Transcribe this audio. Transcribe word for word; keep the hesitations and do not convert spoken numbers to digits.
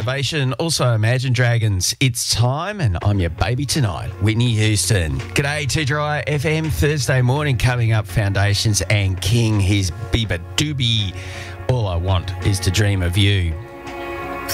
Salvation, also Imagine Dragons. It's time, and I'm your baby tonight, Whitney Houston. G'day, two Dry F M. Thursday morning coming up, Foundations and King, his Biba Doobie. All I want is to dream of you.